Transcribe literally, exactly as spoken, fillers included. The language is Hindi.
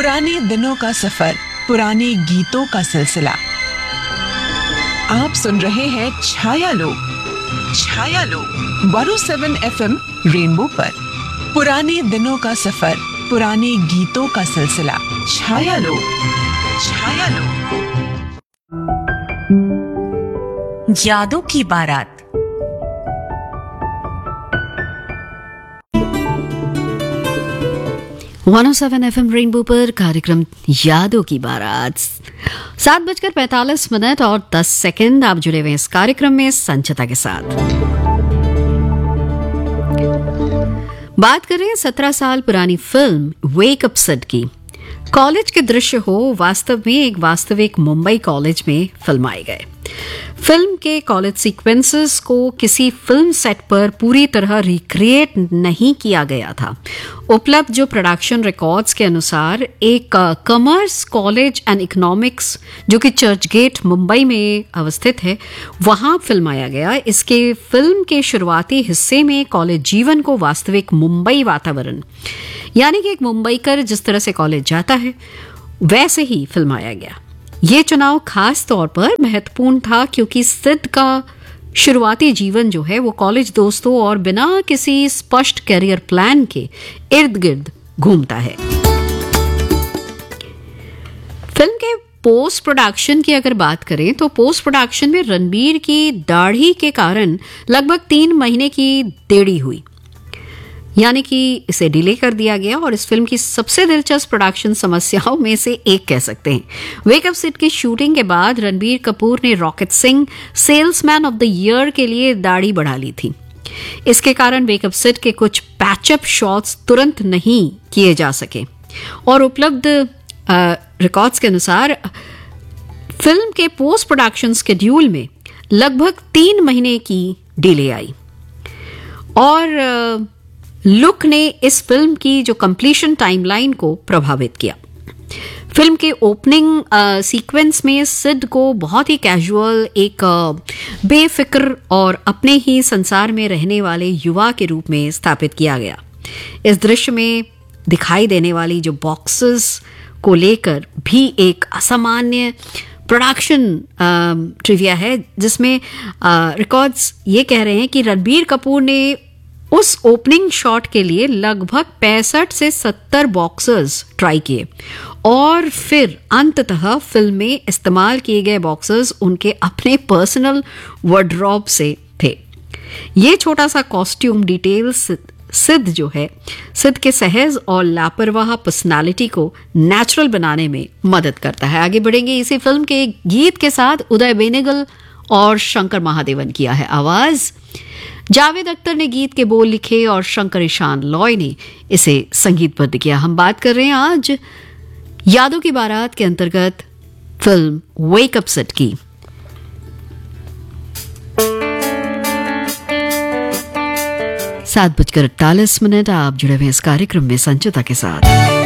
पुराने दिनों का सफर, पुराने गीतों का सिलसिला। आप सुन रहे हैं छाया लोग, छाया लोग one O seven F M rainbow पर। पुराने दिनों का सफर, पुराने गीतों का सिलसिला। छाया लोग, छाया लोग। यादों की बारात। One O seven F M rainbow पर कार्यक्रम यादों की बारात। सात बजकर पैंतालीस मिनट और दस सेकंड आप जुड़े हुए इस कार्यक्रम में संचिता के साथ। बात कर रहे हैं सत्रह साल पुरानी फिल्म वेक अप सिड की। कॉलेज के दृश्य हो वास्तव में एक वास्तविक मुंबई कॉलेज में फिल्माए गए। फिल्म के कॉलेज सीक्वेंसेस को किसी फिल्म सेट पर पूरी तरह रिक्रिएट नहीं किया गया था। उपलब्ध जो प्रोडक्शन रिकॉर्ड्स के अनुसार एक कॉमर्स कॉलेज एंड इकोनॉमिक्स जो कि चर्च गेट मुंबई में अवस्थित है, वहां फिल्माया गया। इसके फिल्म के शुरुआती हिस्से में कॉलेज जीवन को वास्तविक मुंबई वातावरण, यानी कि एक मुंबईकर जिस तरह से कॉलेज जाता है वैसे ही फिल्माया गया। ये चुनाव खास तौर पर महत्वपूर्ण था क्योंकि सिड का शुरुआती जीवन जो है वो कॉलेज दोस्तों और बिना किसी स्पष्ट करियर प्लान के इर्द गिर्द घूमता है। फिल्म के पोस्ट प्रोडक्शन की अगर बात करें तो पोस्ट प्रोडक्शन में रणबीर की दाढ़ी के कारण लगभग तीन महीने की देरी हुई, यानी कि इसे डिले कर दिया गया और इस फिल्म की सबसे दिलचस्प प्रोडक्शन समस्याओं में से एक कह सकते हैं। वेक अप सिड की शूटिंग के बाद रणबीर कपूर ने rocket Singh salesman of the year के लिए दाढ़ी बढ़ा ली थी। इसके कारण वेक अप सिड के कुछ पैचअप शॉट्स तुरंत नहीं किए जा सके और उपलब्ध रिकॉर्ड्स के अनुसार फिल्म के पोस्ट प्रोडक्शन शेड्यूल में लगभग तीन महीने की डिले आई और आ, लुक ने इस फिल्म की जो कंप्लीशन टाइमलाइन को प्रभावित किया। फिल्म के ओपनिंग सीक्वेंस में सिड को बहुत ही कैजुअल, एक आ, बेफिक्र और अपने ही संसार में रहने वाले युवा के रूप में स्थापित किया गया। इस दृश्य में दिखाई देने वाली जो बॉक्सेस को लेकर भी एक असामान्य प्रोडक्शन ट्रिविया है, जिसमें रिकॉर्ड्स ये कह रहे हैं कि रणबीर कपूर ने उस ओपनिंग शॉट के लिए लगभग पैंसठ से सत्तर बॉक्सेस ट्राई किए और फिर अंततः फिल्म में इस्तेमाल किए गए बॉक्सेस उनके अपने पर्सनल वार्डरोब से थे। ये छोटा सा कॉस्ट्यूम डिटेल सिद जो है सिद के सहज और लापरवाह पर्सनालिटी को नेचुरल बनाने में मदद करता है। आगे बढ़ेंगे इसी फिल्म के गीत के साथ। उदय बेनेगल और शंकर महादेवन किया है आवाज। जावेद अख्तर ने गीत के बोल लिखे और शंकर ईशान लॉय ने इसे संगीतबद्ध किया। हम बात कर रहे हैं आज यादों की बारात के अंतर्गत फिल्म वेक अप सिड की। सात बजकर अड़तालीस मिनट आप जुड़े हुए इस कार्यक्रम में संचिता के साथ।